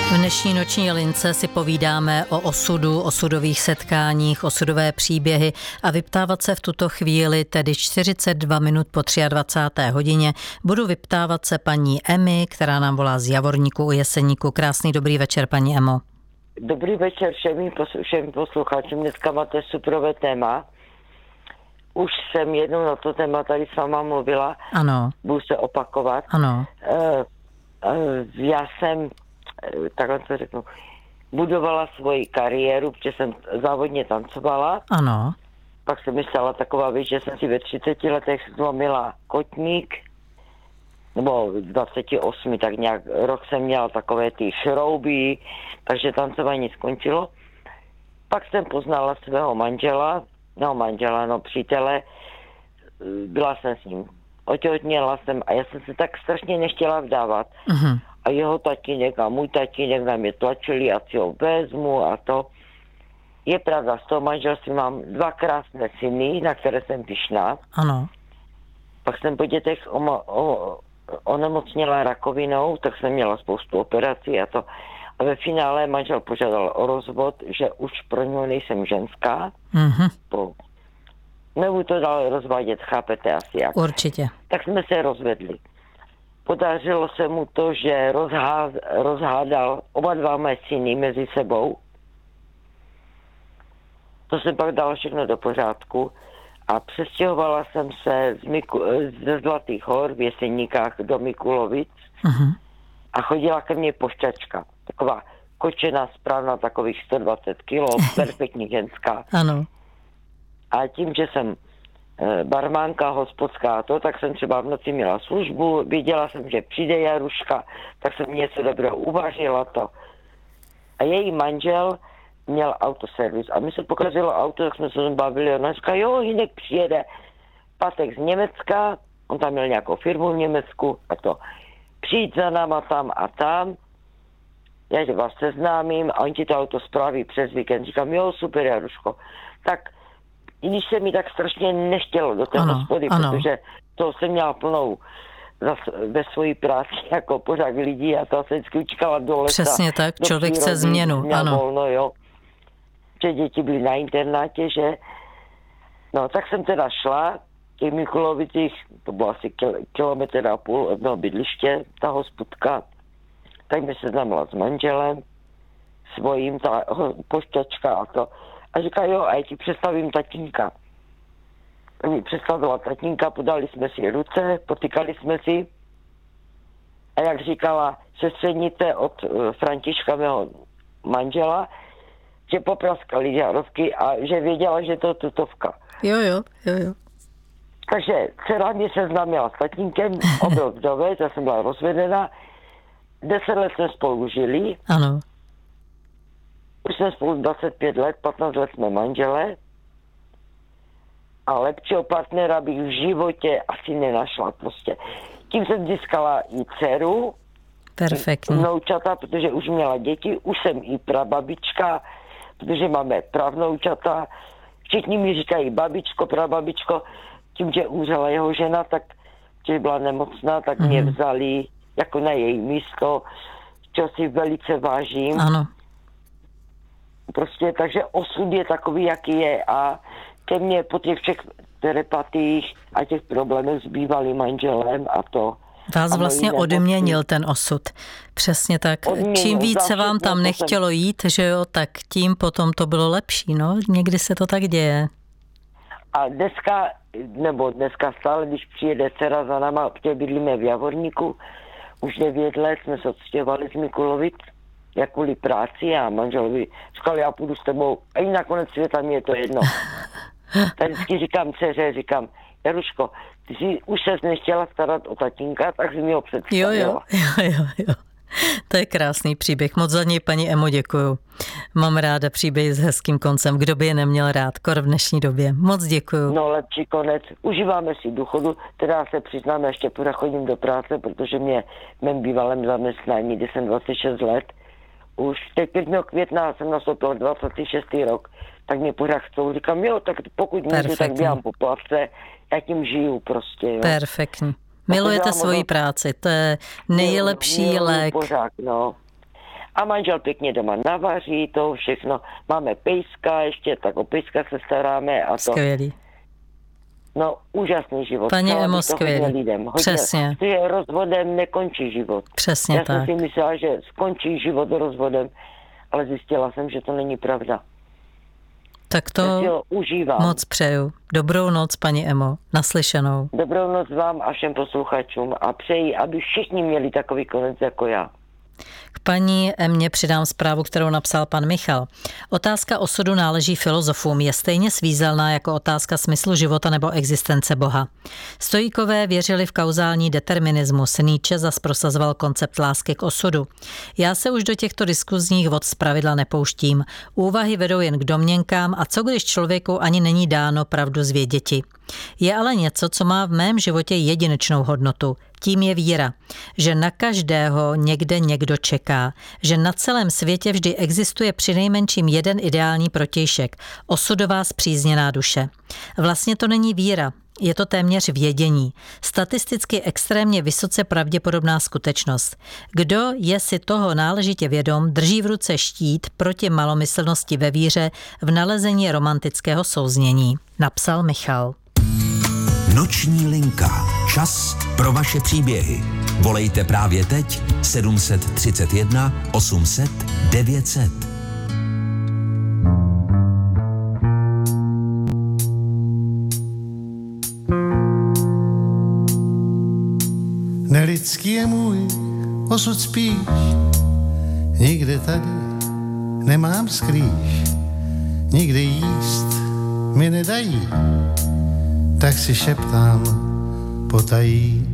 V dnešní noční lince si povídáme o osudu, osudových setkáních, osudové příběhy a vyptávat se v tuto chvíli, tedy 42 minut po 23. hodině, budu vyptávat se paní Emy, která nám volá z Javorníku u Jeseníku. Krásný dobrý večer, paní Emo. Dobrý večer všem posluchačům. Dneska máte superové téma. Už jsem jednou na to téma tady s váma mluvila. Ano. Budu se opakovat. Ano. Já jsem, takhle to řeknu, budovala svoji kariéru, protože jsem závodně tancovala. Ano. Pak se mi stala taková věc, že jsem si ve 30 letech zlomila kotník, nebo 28, tak nějak rok jsem měla takové ty šrouby, takže tancování skončilo. Pak jsem poznala svého přítele, byla jsem s ním, otěhotněla jsem a já jsem se tak strašně nechtěla vdávat. Uh-huh. A jeho tatínek a můj tatínek na mě tlačili, a si ho vezmu a to. Je pravda, z toho manželství mám 2 krásné syny, na které jsem pyšná. Ano. Pak jsem po dětech onemocněla rakovinou, tak jsem měla spoustu operací a to. A ve finále manžel požádal o rozvod, že už pro něho nejsem ženská. Mm-hmm. Nebudu to dál rozvádět, chápete asi jak. Určitě. Tak jsme se rozvedli. Podařilo se mu to, že rozhádal oba 2 mé syny mezi sebou. To se pak dalo všechno do pořádku. A přestěhovala jsem se ze Zlatých hor v Jeseníkách do Mikulovic. Uh-huh. A chodila ke mně pošťačka. Taková kočená, správná, takových 120 kilo, perfektní ženská. Ano. A tím, že jsem barmánka, hospodská a to, tak jsem třeba v noci měla službu, viděla jsem, že přijde Jaruška, tak jsem něco dobrého uvařila to. A její manžel měl autoservis a mi se pokazilo auto, tak jsme se tam bavili, ona říká, jo, Hinek přijede Patek z Německa, on tam měl nějakou firmu v Německu a to. Přijď za náma tam a tam, já tě vás seznámím a on ti to auto spraví přes víkend. Říkám, jo, super, Jaruško. Tak, i když se mi tak strašně nechtělo do té hospody, protože to jsem měla plnou ve svojí práci jako pořád lidí a to se vždycky učkala do lesa. Přesně tak, člověk chce změnu, ano. Volno, jo. Že děti byly na internátě, že... No, tak jsem teda šla v těch Mikulovicích, to bylo asi 1,5 kilometr od mého bydliště, ta hospodka. Tak mi se znamenala s manželem svojím, ta pošťačka a to. A říká, jo, a já ti představím tatínka. Tak mi představila tatínka, podali jsme si ruce, potykali jsme si. A jak říkala sestřenice od Františka, mého manžela, že popraskali žárovky a že věděla, že to je tutovka. Jo. Takže dcera mě seznámila s tatínkem, on byl vdovec, já jsem byla rozvedena. 10 let jsme spolu žili. Ano. Už jsme spolu 25 let, 15 let jsme manželé. A lepšího partnera bych v životě asi nenašla prostě. Tím jsem získala i dceru. Perfektní. Vnoučata, protože už měla děti, už jsem i prababička, protože máme pravnoučata. Všichni mi říkají babičko, prababičko. Tím, že umřela jeho žena, tak když byla nemocná, tak mě vzali jako na její místo, čo si velice vážím. Ano. Prostě, takže osud je takový, jaký je a ke mně po těch všech terapatích a těch problémech s bývalým manželem a to. Vás vlastně odměnil ten osud. Přesně tak. Čím víc se vám tam nechtělo jít, že jo, tak tím potom to bylo lepší, no. Někdy se to tak děje. A dneska stále, když přijede dcera za náma, protože bydlíme v Javorníku, už 9 let jsme se odstěhovali z Mikulovic, jak kvůli práci a manželovi říkal, já půjdu s tebou a i nakonec světa mi je to jedno. Tak vždycky říkám dceře, Jaruško, ty jsi už ses nechtěla starat o tatínka, tak jsi mi ho představila. Jo. To je krásný příběh. Moc za něj, paní Emo, děkuju. Mám ráda příběhy s hezkým koncem. Kdo by je neměl rád, kor v dnešní době. Moc děkuju. No, lepší konec. Užíváme si důchodu, teda se přiznám, ještě pořád chodím do práce, protože mě v mém bývalém zaměstnání, kde jsem 26 let, už teď 1. května jsem nastoupil 26. rok, tak mě pořád chcou. Říkám, jo, tak pokud můžu, tak běhám po plavce, já tím žiju prostě. Jo. Perfektní. Milujete svoji práci, to je nejlepší lék. Pořád, no. A manžel pěkně doma navaří, to všechno. Máme pejska ještě, tak o pejska se staráme a to. Skvělý. No, úžasný život. Paní Emo, skvělý. Přesně. Že rozvodem nekončí život. Přesně Já tak. jsem si myslela, že skončí život rozvodem, ale zjistila jsem, že to není pravda. Tak to užívám. Moc přeju. Dobrou noc, paní Emo. Naslyšenou. Dobrou noc vám a všem posluchačům a přeji, aby všichni měli takový konec jako já. K paní Emě přidám zprávu, kterou napsal pan Michal. Otázka osudu náleží filozofům, je stejně svízelná jako otázka smyslu života nebo existence Boha. Stoikové věřili v kauzální determinismus, Nietzsche zas prosazoval koncept lásky k osudu. Já se už do těchto diskuzních vod zpravidla nepouštím. Úvahy vedou jen k domněnkám a co když člověku ani není dáno pravdu zvěděti. Je ale něco, co má v mém životě jedinečnou hodnotu. Tím je víra, že na každého někde někdo čeká, že na celém světě vždy existuje přinejmenším jeden ideální protějšek, osudová spřízněná duše. Vlastně to není víra, je to téměř vědění. Statisticky extrémně vysoce pravděpodobná skutečnost. Kdo je si toho náležitě vědom, drží v ruce štít proti malomyslnosti ve víře v nalezení romantického souznění, napsal Michal. Noční linka. Čas pro vaše příběhy. Volejte právě teď 731 800 900. Nelidský je můj osud spíš, nikde tady nemám skrýš, nikdy jíst mi nedají, tak si šeptám potají.